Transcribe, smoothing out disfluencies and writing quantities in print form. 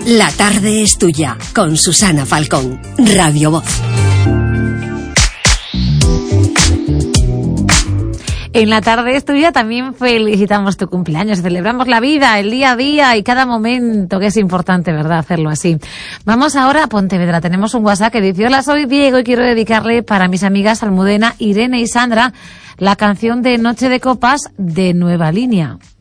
La tarde es tuya, con Susana Falcón, Radio Voz. En la tarde es tuya también felicitamos tu cumpleaños, celebramos la vida, el día a día y cada momento, que es importante, ¿verdad?, hacerlo así. Vamos ahora a Pontevedra, tenemos un WhatsApp que dice: hola, soy Diego y quiero dedicarle para mis amigas Almudena, Irene y Sandra la canción de Noche de Copas de Nueva Línea.